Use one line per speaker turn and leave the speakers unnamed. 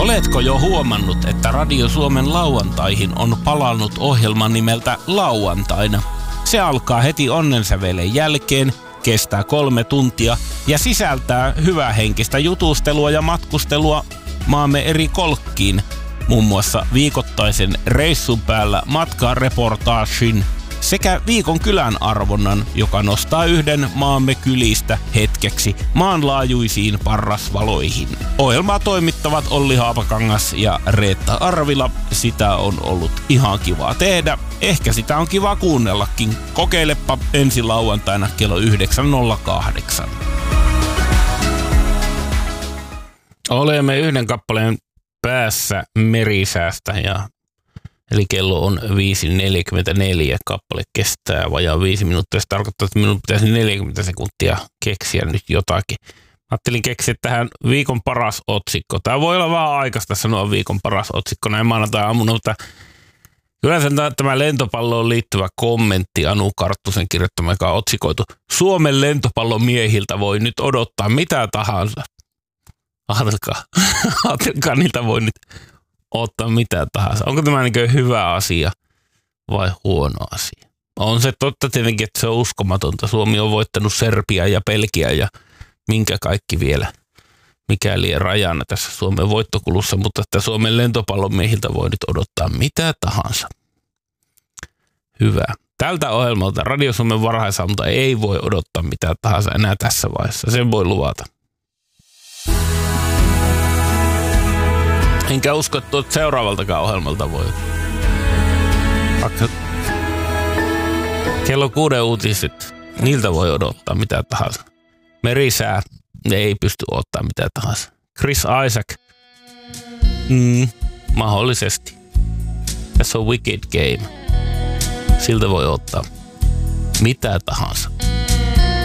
Oletko jo huomannut, että Radio Suomen lauantaihin on palannut ohjelma nimeltä Lauantaina? Se alkaa heti onnensävelen jälkeen, kestää 3 tuntia ja sisältää hyvähenkistä jutustelua ja matkustelua maamme eri kolkkiin. Muun muassa viikoittaisen reissun päällä matkareportaagin sekä viikon kylän arvonnan, joka nostaa yhden maamme kylistä hetkeksi maanlaajuisiin parrasvaloihin. Ohjelmaa toimittavat Olli Haapakangas ja Reetta Arvila. Sitä on ollut ihan kiva tehdä. Ehkä sitä on kiva kuunnellakin. Kokeilepa ensi lauantaina kello 9.08. Olemme yhden kappaleen päässä merisäästä eli kello on 5.44. Kappale kestää vajaa 5 minuuttia. Se tarkoittaa, että minun pitäisi 40 sekuntia keksiä nyt jotakin. Ajattelin keksiä tähän viikon paras otsikko. Tämä voi olla vähän aikaista sanoa viikon paras otsikko näin maanantai-aamuna, mutta yleensä tämä lentopalloon liittyvä kommentti Anu Karttusen kirjoittama, joka on otsikoitu Suomen lentopallomiehiltä voi nyt odottaa mitä tahansa. Ajatelkaa, niitä voi nyt ottaa mitä tahansa. Onko tämä niin hyvä asia vai huono asia? On se totta tietenkin, että se on uskomatonta. Suomi on voittanut Serbia ja Belgia ja minkä kaikki vielä, mikäli rajana tässä Suomen voittokulussa, mutta että Suomen lentopallomiehiltä voi nyt odottaa mitä tahansa. Hyvä. Tältä ohjelmalta Radio Suomen varhaisaamulta ei voi odottaa mitä tahansa enää tässä vaiheessa. Sen voi luvata. Enkä usko, että tuolta seuraavaltakaan ohjelmalta voi. Vaikka kello 6 uutiset, niiltä voi odottaa mitä tahansa. Merisää, ne ei pysty odottaa mitä tahansa. Chris Isaak, mahdollisesti. Tässä on Wicked Game. Siltä voi ottaa mitä tahansa.